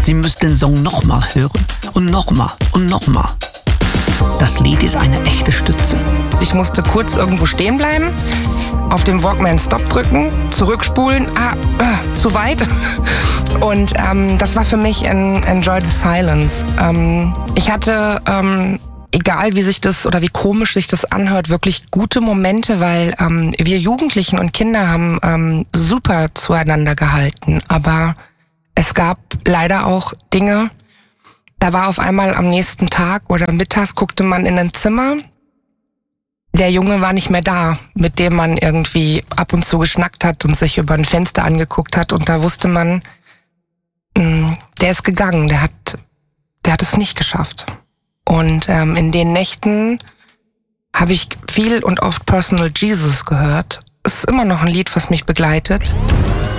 Sie müssen den Song nochmal hören und nochmal und nochmal. Das Lied ist eine echte Stütze. Ich musste kurz irgendwo stehen bleiben, auf dem Walkman Stop drücken, zurückspulen, zu weit. Und das war für mich ein Enjoy the Silence. Ich hatte, egal wie sich das oder wie komisch sich das anhört, wirklich gute Momente, weil wir Jugendlichen und Kinder haben super zueinander gehalten. Aber es gab leider auch Dinge, da war auf einmal am nächsten Tag oder mittags guckte man in ein Zimmer. Der Junge war nicht mehr da, mit dem man irgendwie ab und zu geschnackt hat und sich über ein Fenster angeguckt hat. Und da wusste man, der ist gegangen, der hat es nicht geschafft. Und in den Nächten habe ich viel und oft Personal Jesus gehört. Es ist immer noch ein Lied, was mich begleitet.